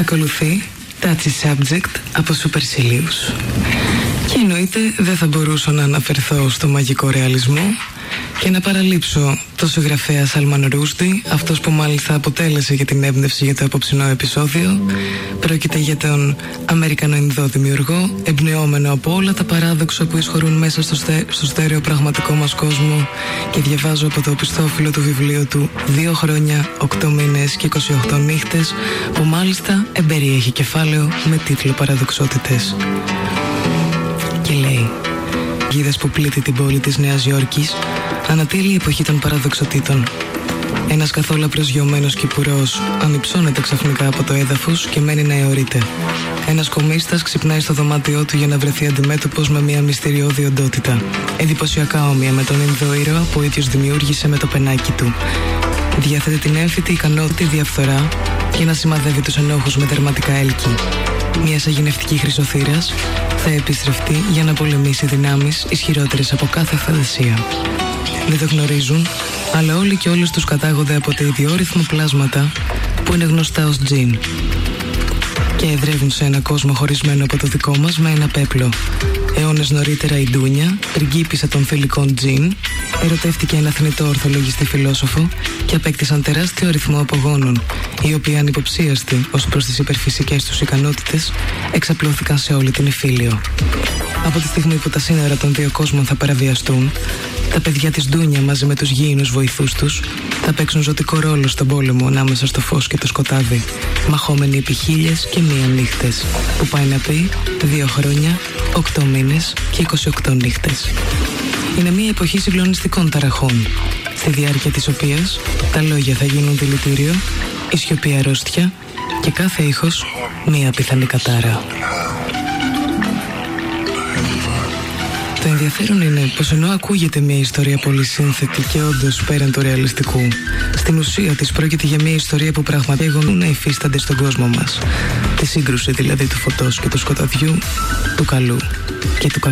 Ακολουθεί Touchy Subject από Supercilious. Και εννοείται δεν θα μπορούσα να αναφερθώ στο μαγικό ρεαλισμό και να παραλείψω το συγγραφέα Σαλμάν Ρούσντι, αυτός που μάλιστα αποτέλεσε και την έμπνευση για το απόψινό επεισόδιο. Πρόκειται για τον Αμερικανοϊνδό δημιουργό, εμπνεόμενο από όλα τα παράδοξα που εισχωρούν μέσα στο στέρεο πραγματικό μας κόσμο, και διαβάζω από το οπισθόφυλλο του βιβλίου του 2 χρόνια, 8 μήνες και 28 νύχτες, που μάλιστα εμπεριέχει κεφάλαιο με τίτλο «Παραδοξότητες». Και λέει: «Γίδας που πλήττει την πόλη της Νέας Υόρκης ανατέλει η εποχή των παραδοξοτήτων. Ένας καθόλου προσγειωμένος κυπουρός ανυψώνεται ξαφνικά από το έδαφος και μένει να αιωρείται. Ένας κομίστας ξυπνάει στο δωμάτιό του για να βρεθεί αντιμέτωπος με μια μυστηριώδη οντότητα, εντυπωσιακά όμοια με τον Ινδό ήρωα που ο ίδιος δημιούργησε με το πενάκι του. Διαθέτει την έμφυτη ικανότητα διαφθορά και να σημαδεύει τους ενόχους με δερματικά έλκη. Μια σαγηνευτική χρυσοθύρας θα επιστρεφτεί για να πολεμήσει δυνάμεις ισχυρότερες από κάθε φαντασία. Δεν το γνωρίζουν, αλλά όλοι και όλες τους κατάγονται από τα ιδιόρυθμα πλάσματα που είναι γνωστά ως τζιν, και εδρεύουν σε ένα κόσμο χωρισμένο από το δικό μας με ένα πέπλο. Αιώνες νωρίτερα η Ντούνια, πριγκίπισσα των θηλυκών τζιν, ερωτεύτηκε ένα θνητό ορθολογιστή φιλόσοφο και απέκτησαν τεράστιο αριθμό απογόνων, οι οποίοι ανυποψίαστοι ως προς τις υπερφυσικές τους ικανότητες εξαπλώθηκαν σε όλη την Ιφίλιο. Από τη στιγμή που τα σύνορα των δύο κόσμων θα παραβιαστούν, τα παιδιά της Ντούνια μαζί με τους γήινους βοηθούς τους θα παίξουν ζωτικό ρόλο στον πόλεμο ανάμεσα στο φως και το σκοτάδι, μαχόμενοι επί 1001 νύχτες, που πάει να πει 2 χρόνια, 8 μήνες και 28 νύχτες. Είναι μια εποχή συγκλονιστικών ταραχών, στη διάρκεια της οποίας τα λόγια θα γίνουν δηλητήριο, η σιωπή αρρώστια και κάθε ήχος μια πιθανή κατάρα. Το ενδιαφέρον είναι πως ενώ ακούγεται μια ιστορία πολύ σύνθετη και όντως πέραν του ρεαλιστικού, στην ουσία της πρόκειται για μια ιστορία που πραγματικά να υφίστανται στον κόσμο μας. Τη σύγκρουση δηλαδή του φωτός και του σκοταδιού, του καλού και του κακού.